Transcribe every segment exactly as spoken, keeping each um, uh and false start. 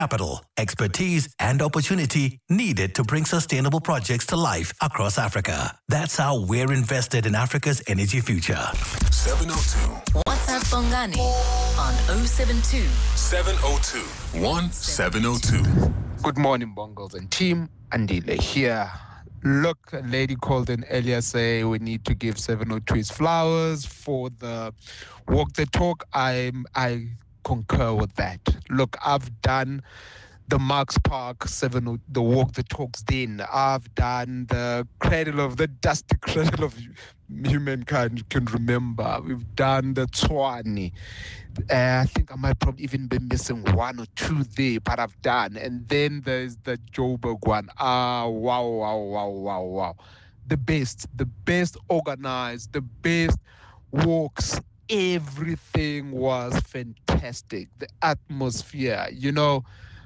capital, expertise, and opportunity needed to bring sustainable projects to life across Africa. That's how we're invested in Africa's energy future. seven oh two. WhatsApp Bongani on oh seven two, seven oh two, one seven oh two. Good morning, Bongles and team. Andile here. Look, a lady called in earlier say we need to give seven oh two his flowers for the walk the talk. I I concur with that. Look, I've done the Marks Park seven, the walk the talks then. I've done the cradle of the dusty cradle of humankind you can remember. We've done the Tswani. Uh, I think I might probably even be missing one or two there, but I've done. And then there's the Joburg one. Ah, wow, wow, wow, wow, wow. The best, the best organized, the best walks. Everything was fantastic. The atmosphere, you know.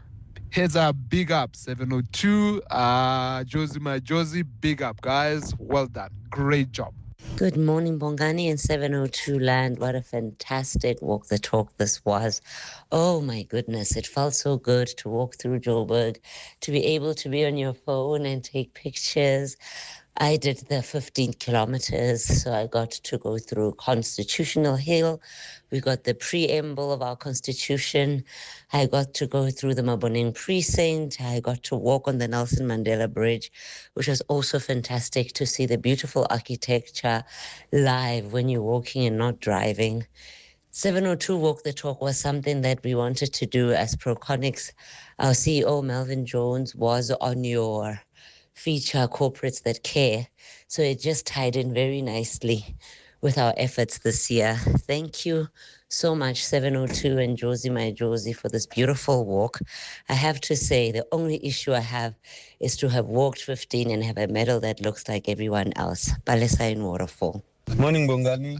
Heads up, big up, seven oh two. Uh, Josie, my Josie, big up, guys. Well done. Great job. Good morning, Bongani and seven oh two land. What a fantastic walk the talk this was. Oh my goodness, it felt so good to walk through Joburg, to be able to be on your phone and take pictures. I did the fifteen kilometers, so I got to go through Constitutional Hill. We got the preamble of our Constitution. I got to go through the Maboneng Precinct. I got to walk on the Nelson Mandela Bridge, which was also fantastic to see the beautiful architecture live when you're walking and not driving. seven oh two Walk the Talk was something that we wanted to do as Proconics. Our C E O, Melvin Jones, was on your feature Corporates That Care. So it just tied in very nicely with our efforts this year. Thank you so much, seven oh two and Josie, my Josie, for this beautiful walk. I have to say, the only issue I have is to have walked fifteen and have a medal that looks like everyone else. Palesa in Waterfall. Morning, Bongani.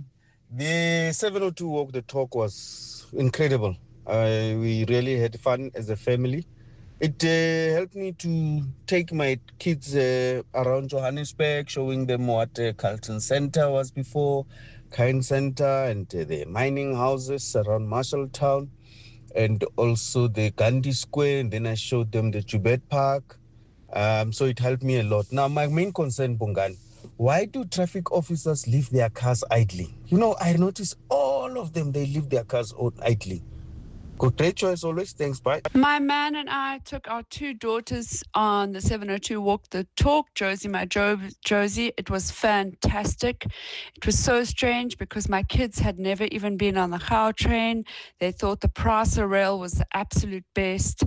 The seven oh two Walk the Talk was incredible. Uh, we really had fun as a family. It uh, helped me to take my kids uh, around Johannesburg, showing them what uh, Carlton Center was before, Kind Center, and uh, the mining houses around Marshalltown, and also the Gandhi Square. And then I showed them the Joubert Park. Um, so it helped me a lot. Now, my main concern, Bongan, why do traffic officers leave their cars idling? You know, I notice all of them, they leave their cars idling. Good, great choice always. Thanks, bye. My man and I took our two daughters on the seven oh two Walk the Talk. Josie, my jo- Josie, it was fantastic. It was so strange because my kids had never even been on the Gautrain. They thought the Prasa rail was the absolute best.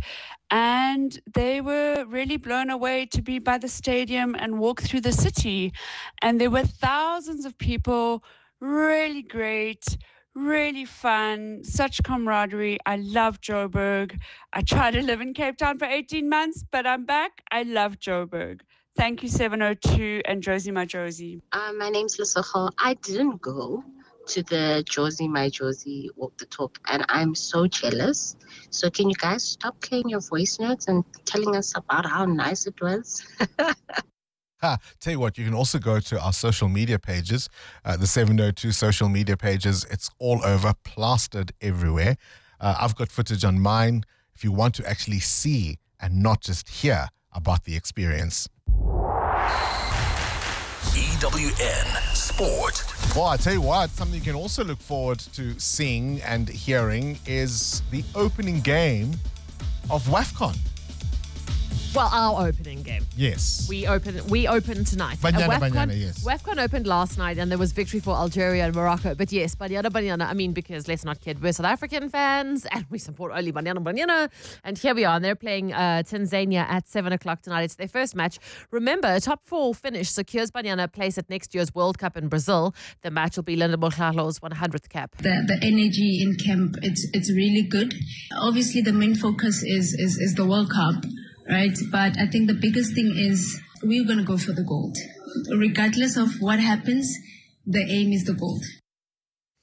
And they were really blown away to be by the stadium and walk through the city. And there were thousands of people, really great, really fun, such camaraderie. I love Joburg. I tried to live in Cape Town for eighteen months, but I'm back. I love Joburg. Thank you, seven oh two and Josie, my Josie. Uh, my name's Lesotho. I didn't go to the Josie, my Josie Walk the Talk, and I'm so jealous. So can you guys stop playing your voice notes and telling us about how nice it was? Ha, tell you what, you can also go to our social media pages, uh, the seven oh two social media pages. It's all over, plastered everywhere. Uh, I've got footage on mine if you want to actually see and not just hear about the experience. E W N Sport. Well, I tell you what, something you can also look forward to seeing and hearing is the opening game of WAFCON. Well, our opening game. Yes. We open we open tonight. Banyana, uh, WAFCON, Banyana, yes. WAFCON opened last night and there was victory for Algeria and Morocco. But yes, Banyana, Banyana, I mean, because let's not kid, we're South African fans and we support only Banyana, Banyana. And here we are, and they're playing uh, Tanzania at seven o'clock tonight. It's their first match. Remember, a top four finish secures Banyana a place at next year's World Cup in Brazil. The match will be Linda Mohlalo's one hundredth cap. The, the energy in camp, it's it's really good. Obviously, the main focus is, is, is the World Cup. Right, but I think the biggest thing is we're going to go for the gold. Regardless of what happens, the aim is the gold.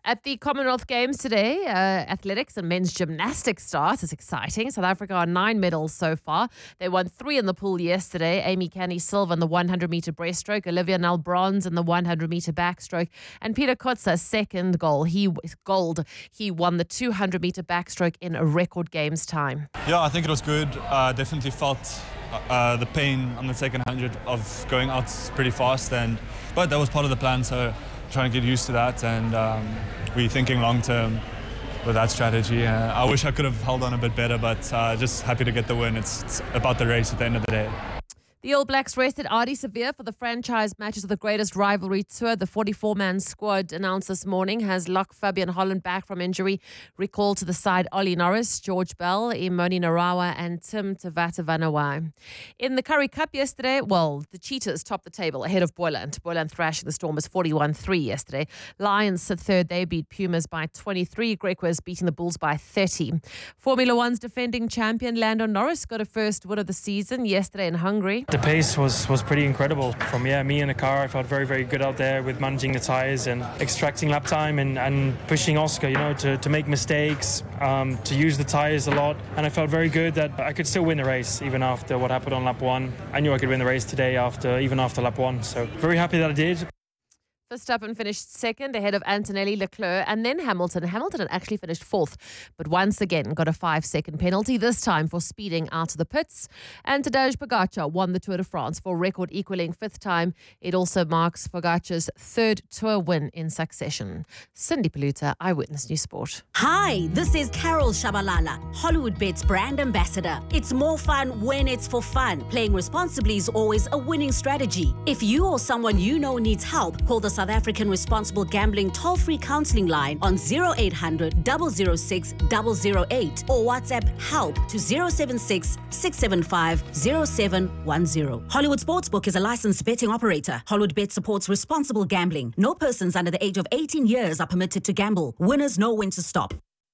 At the Commonwealth Games today, uh, athletics and men's gymnastics start. It's exciting. South Africa are nine medals so far. They won three in the pool yesterday. Amy Canny silver in the one hundred meter breaststroke, Olivia Nell bronze in the one hundred meter backstroke, and Peter Kotza second gold. He gold. He won the two hundred meter backstroke in a record games time. Yeah, I think it was good. Uh, definitely felt uh, the pain on the second hundred of going out pretty fast, and but that was part of the plan. So trying to get used to that, and um, we're thinking long term with that strategy. Uh, I wish I could have held on a bit better, but uh, just happy to get the win. It's, it's about the race at the end of the day. The All Blacks rested Ardie Savea for the franchise matches of the greatest rivalry tour. The forty-four man squad announced this morning has Locke Fabian Holland back from injury. Recalled to the side Ollie Norris, George Bell, Imoni Narawa and Tim Tavata Vanawai. In the Currie Cup yesterday, well, the Cheetahs topped the table ahead of Boyland. Boyland thrashing the Stormers forty-one three yesterday. Lions sit third. They beat Pumas by twenty-three. Griquas beating the Bulls by thirty. Formula One's defending champion Lando Norris got a first win of the season yesterday in Hungary. The pace was, was pretty incredible. From yeah, me in the car, I felt very, very good out there with managing the tyres and extracting lap time and, and pushing Oscar, you know, to, to make mistakes, um, to use the tyres a lot. And I felt very good that I could still win the race even after what happened on lap one. I knew I could win the race today after even after lap one. So very happy that I did. Verstappen finished second ahead of Antonelli, Leclerc and then Hamilton. Hamilton had actually finished fourth, but once again got a five-second penalty, this time for speeding out of the pits. And Tadej Pogacar won the Tour de France for record-equaling fifth time. It also marks Pogacar's third Tour win in succession. Cindy Paluta, Eyewitness News Sport. Hi, this is Carol Shabalala, Hollywood Bet's brand ambassador. It's more fun when it's for fun. Playing responsibly is always a winning strategy. If you or someone you know needs help, call the South African Responsible Gambling toll-free counselling line on zero eight hundred, double oh six, double oh eight or WhatsApp help to zero seven six, six seven five, zero seven one zero. Hollywood Sportsbook is a licensed betting operator. Hollywood Bet supports responsible gambling. No persons under the age of eighteen years are permitted to gamble. Winners know when to stop.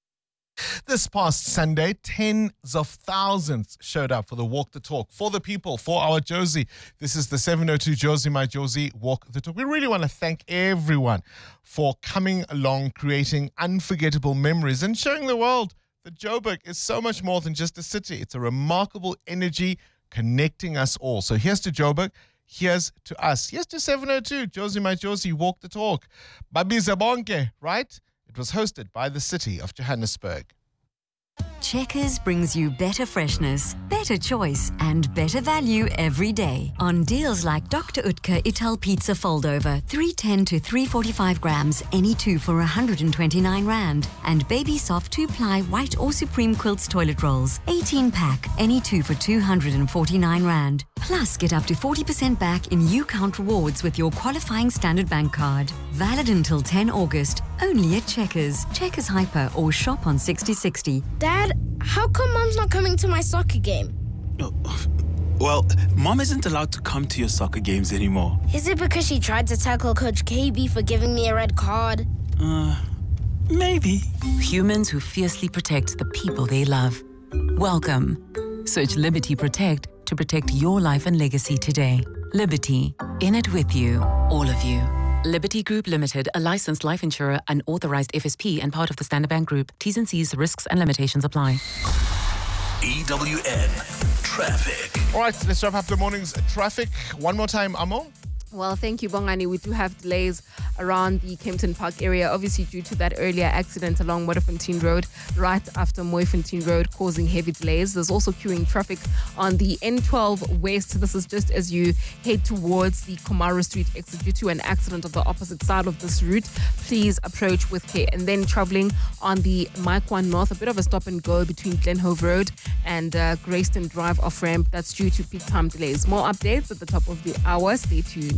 This past Sunday, tens of thousands showed up for the Walk the Talk, for the people, for our Josie. This is the seven oh two Josie My Josie Walk the Talk. We really want to thank everyone for coming along, creating unforgettable memories and showing the world that Joburg is so much more than just a city. It's a remarkable energy connecting us all. So here's to Joburg. Here's to us. Here's to seven oh two Josie My Josie Walk the Talk. Babiza bonke, right? It was hosted by the city of Johannesburg. Checkers brings you better freshness, better choice, and better value every day on deals like Doctor Utker Ital Pizza Foldover, three ten to three forty-five grams, any two for one hundred twenty-nine rand, and Baby Soft two-ply white or supreme quilts toilet rolls, eighteen pack, any two for two hundred forty-nine rand. Plus, get up to forty percent back in U-Count rewards with your qualifying Standard Bank card. Valid until the tenth of August, only at Checkers, Checkers Hyper, or shop on sixty sixty. Dad, how come Mom's not coming to my soccer game? Well, Mom isn't allowed to come to your soccer games anymore. Is it because she tried to tackle Coach K B for giving me a red card? Uh, maybe. Humans who fiercely protect the people they love. Welcome. Search Liberty Protect to protect your life and legacy today. Liberty, in it with you, all of you. Liberty Group Limited, a licensed life insurer, an authorized F S P and part of the Standard Bank Group. T's and C's, risks and limitations apply. E W N Traffic. All right, let's wrap up the morning's traffic. One more time, Amo. Well, thank you, Bongani. We do have delays around the Kempton Park area, obviously due to that earlier accident along Modderfontein Road, right after Mooifontein Road, causing heavy delays. There's also queuing traffic on the N twelve West. This is just as you head towards the Komara Street exit due to an accident on the opposite side of this route. Please approach with care. And then traveling on the Maikwan North, a bit of a stop and go between Glenhove Road and uh, Grayston Drive off-ramp. That's due to peak time delays. More updates at the top of the hour. Stay tuned.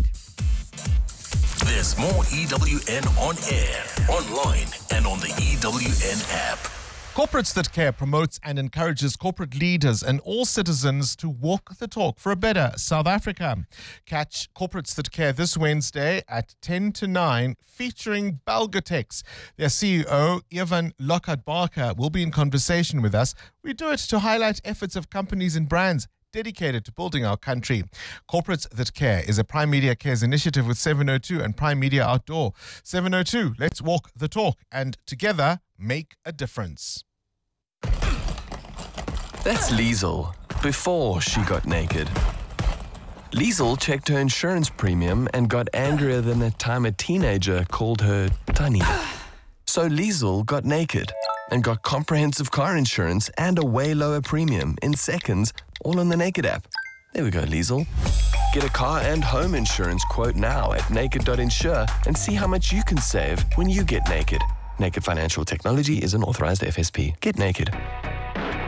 There's more E W N on air, online, and on the E W N app. Corporates That Care promotes and encourages corporate leaders and all citizens to walk the talk for a better South Africa. Catch Corporates That Care this Wednesday at ten to nine, featuring Belgotex. Their C E O, Evan Lockhart Barker, will be in conversation with us. We do it to highlight efforts of companies and brands dedicated to building our country. Corporates That Care is a Prime Media Cares initiative with seven oh two and Prime Media Outdoor. seven oh two, let's walk the talk and together make a difference. That's Liesel, before she got naked. Liesel checked her insurance premium and got angrier than the time a teenager called her tiny. So Liesel got naked and got comprehensive car insurance and a way lower premium in seconds, all on the Naked app. There we go, Liesel. Get a car and home insurance quote now at naked dot insure and see how much you can save when you get naked. Naked Financial Technology is an authorized F S P. Get naked.